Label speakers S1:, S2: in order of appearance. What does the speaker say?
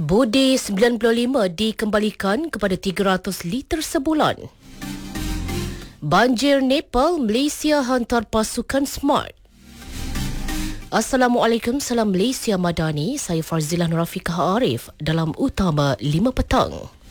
S1: Budi 95 dikembalikan kepada 300 liter sebulan. Banjir Nepal, Malaysia hantar pasukan SMART. Assalamualaikum, salam Malaysia Madani. Saya Farzilah Nurafiqah Arif dalam Utama 5 petang.